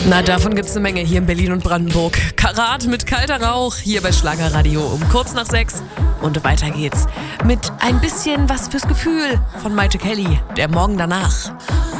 Na, davon gibt's eine Menge hier in Berlin und Brandenburg. Karat mit kalter Rauch hier bei Schlagerradio um kurz nach 6. Und weiter geht's mit ein bisschen was fürs Gefühl von Maite Kelly, der Morgen danach.